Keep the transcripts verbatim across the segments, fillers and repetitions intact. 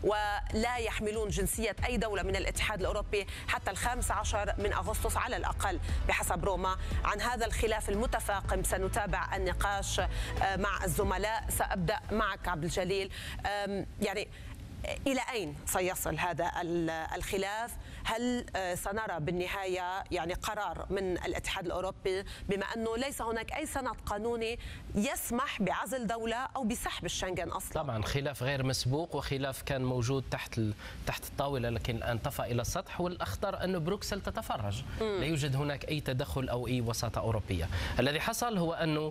ولا يحملون جنسية أي دولة من الاتحاد الأوروبي حتى الخامس عشر من أغسطس على الأقل بحسب روما. عن هذا الخلاف المتفاقم سنتابع النقاش مع الزملاء. سأبدأ معك عبد الجليل، يعني إلى أين سيصل هذا الخلاف؟ هل سنرى بالنهاية يعني قرار من الاتحاد الأوروبي بما أنه ليس هناك أي سند قانوني يسمح بعزل دولة أو بسحب الشنغن أصلا؟ طبعا خلاف غير مسبوق، وخلاف كان موجود تحت تحت الطاولة لكن الآن طفى إلى السطح، والأخطر أن بروكسل تتفرج. م. لا يوجد هناك أي تدخل أو أي وساطة أوروبية. الذي حصل هو أنه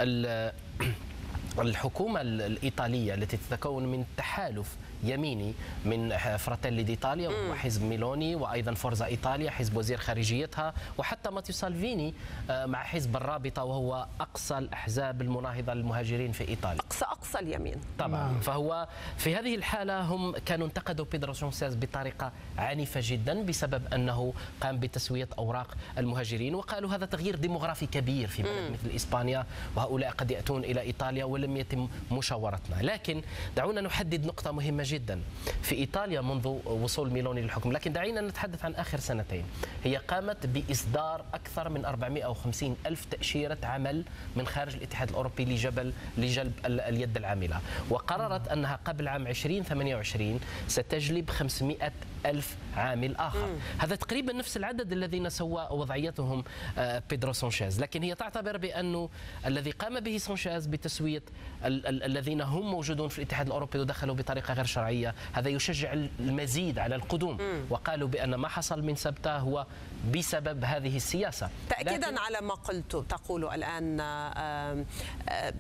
الحكومة الإيطالية التي تتكون من تحالف يميني من فراتيلي ديطاليا وحزب ميلوني وأيضا فورزا إيطاليا حزب وزير خارجيتها، وحتى ماتيو سالفيني مع حزب الرابطة وهو أقصى الأحزاب المناهضة للمهاجرين في إيطاليا، أقصى أقصى اليمين طبعا. فهو في هذه الحالة هم كانوا انتقدوا بيدرو سانشيز بطريقة عنيفة جدا بسبب أنه قام بتسوية أوراق المهاجرين، وقالوا هذا تغيير ديموغرافي كبير في بلد مثل إسبانيا، وهؤلاء قد يأتون إلى إيطاليا ولم يتم مشاورتنا. لكن دعونا نحدد نقطة مهمة جدا في إيطاليا منذ وصول ميلوني للحكم، لكن دعينا نتحدث عن آخر سنتين. هي قامت بإصدار أكثر من أربعمائة وخمسين ألف تأشيرة عمل من خارج الاتحاد الأوروبي لجبل لجلب اليد العاملة، وقررت أنها قبل عام ألفين وثمانية وعشرين ستجلب خمسمائة ألف عامل آخر. مم. هذا تقريبا نفس العدد الذين سوى وضعيتهم بيدرو سانشيز، لكن هي تعتبر بأنه الذي قام به سانشيز بتسوية ال ال الذين هم موجودون في الاتحاد الأوروبي ودخلوا بطريقة غير شرعية هذا يشجع المزيد على القدوم. مم. وقالوا بأن ما حصل من سبتة هو بسبب هذه السياسة. تأكيدا على ما قلت تقول الآن آآ آآ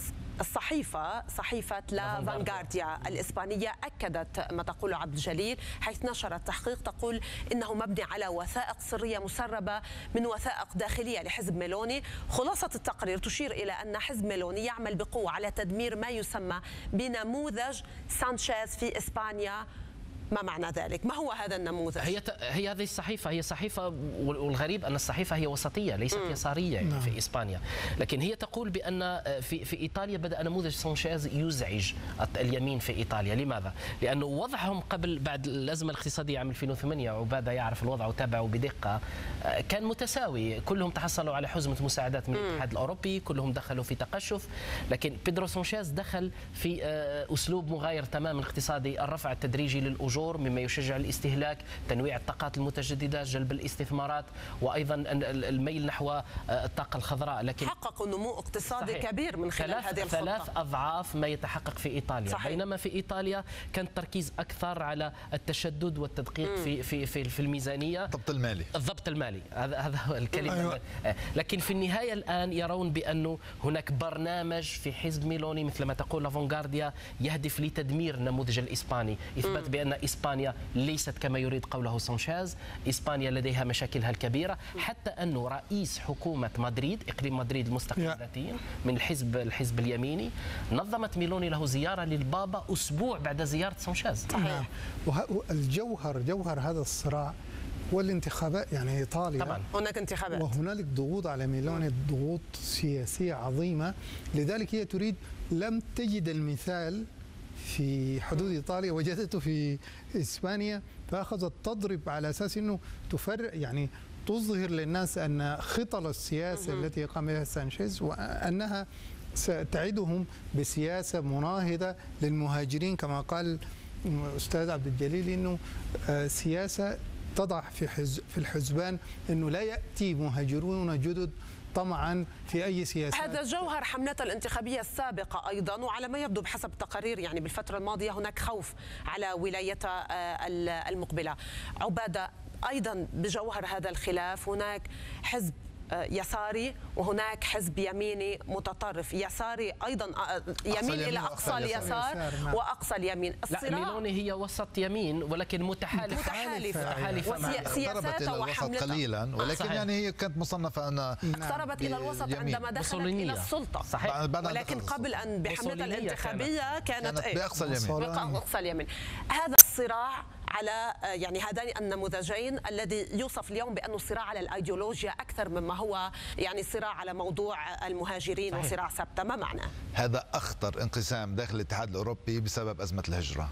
الصحيفة صحيفة لا فانغارديا الإسبانية أكدت ما تقول عبد الجليل، حيث نشرت تحقيق تقول إنه مبني على وثائق سرية مسربة من وثائق داخلية لحزب ميلوني. خلاصة التقرير تشير إلى أن حزب ميلوني يعمل بقوة على تدمير ما يسمى بنموذج سانشيز في إسبانيا. ما معنى ذلك؟ ما هو هذا النموذج؟ هي هي هذه الصحيفة هي صحيفة، والغريب أن الصحيفة هي وسطية ليست م. يسارية يعني في إسبانيا، لكن هي تقول بأن في في إيطاليا بدأ نموذج سانشيز يزعج اليمين في إيطاليا. لماذا؟ لأنه وضعهم قبل بعد الأزمة الاقتصادية عام ألفين وثمانية، عبادة يعرف الوضع وتابعه بدقة، كان متساوي، كلهم تحصلوا على حزمة مساعدات من الاتحاد الأوروبي، كلهم دخلوا في تقشف، لكن بيدرو سانشيز دخل في أسلوب مغاير تماما اقتصادي، الرفع التدريجي للأجور مما يشجع الاستهلاك، تنويع الطاقات المتجددة، جلب الاستثمارات، وأيضا الميل نحو الطاقة الخضراء. لكن حققوا نمو اقتصادي صحيح. كبير من خلال ثلاث هذه الخطة، ثلاث أضعاف ما يتحقق في إيطاليا. صحيح. بينما في إيطاليا كان التركيز أكثر على التشدد والتدقيق مم. في في في في الميزانية، الضبط المالي الضبط المالي هذا هذا هو الكلمة. أيوة. لكن في النهاية الآن يرون بأنه هناك برنامج في حزب ميلوني مثل ما تقول لافونغارديا يهدف لتدمير النموذج الإسباني، إثبات مم. بأن إسبانيا ليست كما يريد قوله سانشيز، إسبانيا لديها مشاكلها الكبيرة، حتى أنه رئيس حكومة مدريد إقليم مدريد المستقل ذاتيا من الحزب الحزب اليميني نظمت ميلوني له زيارة للبابا أسبوع بعد زيارة سانشيز. صحيح. والجوهر جوهر هذا الصراع والانتخابات، يعني إيطاليا طبعا هناك انتخابات وهنالك ضغوط على ميلوني، ضغوط سياسية عظيمة، لذلك هي تريد، لم تجد المثال في حدود إيطاليا وجدته في إسبانيا، فأخذت تضرب على أساس أنه تفرق، يعني تظهر للناس أن خطل السياسة التي قام بها سانشيز وأنها ستعدهم بسياسة مناهضة للمهاجرين، كما قال أستاذ عبد الجليل أنه سياسة تضع في في الحسبان أنه لا يأتي مهاجرون جدد طمعا في أي سياسة. هذا جوهر حملات الانتخابية السابقة أيضا، وعلى ما يبدو بحسب التقارير يعني بالفترة الماضية هناك خوف على ولايتها المقبلة. عبادة، أيضا بجوهر هذا الخلاف هناك حزب يساري وهناك حزب يميني متطرف، يساري ايضا يميل الى اقصى اليسار واقصى اليمين. لا، ميلوني هي وسط يمين ولكن متحالفه متحالفه, متحالفة. وسياساتها وحملتها قليلا، ولكن صحيح. يعني هي كانت مصنفه انها اقتربت الى الوسط عندما دخلت الى السلطه. صحيح. ولكن قبل ان بحملتها الانتخابيه كانت, كانت ايه؟ باقصى اليمين. باقصى اليمين. هذا الصراع على يعني هذان النموذجين الذي يوصف اليوم بأنه صراع على الأيديولوجيا أكثر مما هو يعني صراع على موضوع المهاجرين. صحيح. وصراع سبتة، ما معناه؟ هذا أخطر انقسام داخل الاتحاد الأوروبي بسبب أزمة الهجرة.